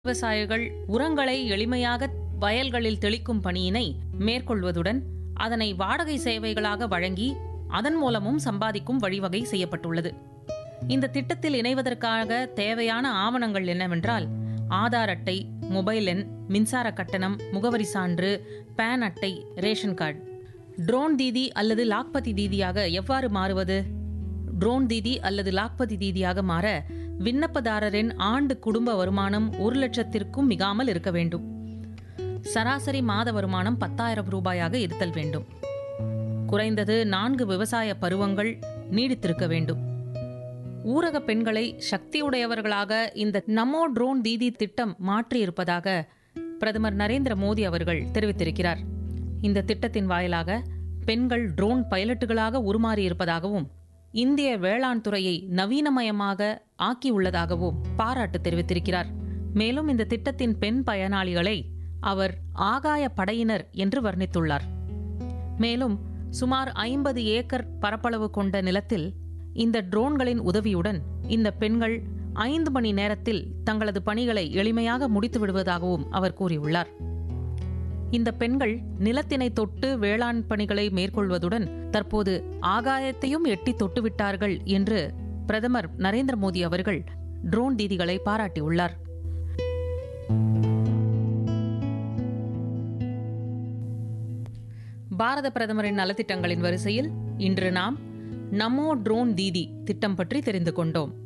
விவசாயிகள் உரங்களை எளிமையாக வயல்களில் தெளிக்கும் பணியினை மேற்கொள்வதுடன் அதனை வாடகை சேவைகளாக வழங்கி அதன் மூலமும் சம்பாதிக்கும் வழிவகை செய்யப்பட்டுள்ளது. இந்த திட்டத்தில் இணைவதற்காக தேவையான ஆவணங்கள் என்னவென்றால் ஆதார் அட்டை, மொபைல் எண், மின்சார கட்டணம், முகவரி சான்று, பேன் அட்டை, ரேஷன் கார்டு. ட்ரோன் தீதி அல்லது லாக்பதி தீதியாக எவ்வாறு மாறுவது? ட்ரோன் தீதி அல்லது லாக்பதி தீதியாக மாற விண்ணப்பதாரரின் ஆண்டு குடும்ப வருமானம் 1,00,000க்கும் மிகாமல் இருக்க வேண்டும். சராசரி மாத வருமானம் 10,000 ரூபாயாக இருத்தல் வேண்டும். குறைந்தது 4 விவசாய பருவங்கள் நீடித்திருக்க வேண்டும். ஊரக பெண்களை சக்தியுடையவர்களாக இந்த நமோ ட்ரோன் தீதி திட்டம் மாற்றியிருப்பதாக பிரதமர் நரேந்திர மோடி அவர்கள் தெரிவித்திருக்கிறார். இந்த திட்டத்தின் வாயிலாக பெண்கள் ட்ரோன் பைலட்டுகளாக உருமாறியிருப்பதாகவும் இந்திய வேளாண் துறையை நவீனமயமாக ஆக்கியுள்ளதாகவும் பாராட்டு தெரிவித்திருக்கிறார். மேலும் இந்த திட்டத்தின் பெண் பயனாளிகளை அவர் ஆகாய படையினர் என்று வர்ணித்துள்ளார். மேலும் சுமார் 50 ஏக்கர் பரப்பளவு கொண்ட நிலத்தில் இந்த ட்ரோன்களின் உதவியுடன் இந்த பெண்கள் 5 மணி நேரத்தில் தங்களது பணிகளை எளிமையாக முடித்து விடுவதாகவும் அவர் கூறியுள்ளார். இந்த பெண்கள் நிலத்தினை தொட்டு வேளாண் பணிகளை மேற்கொள்வதுடன் தற்போது ஆகாயத்தையும் எட்டி தொட்டுவிட்டார்கள் என்று பிரதமர் நரேந்திர மோடி அவர்கள் ட்ரோன் தீதிகளை பாராட்டியுள்ளார். பாரத பிரதமரின் நலத்திட்டங்களின் வரிசையில் இன்று நாம் நமோ ட்ரோன் தீதி திட்டம் பற்றி தெரிந்து கொண்டோம்.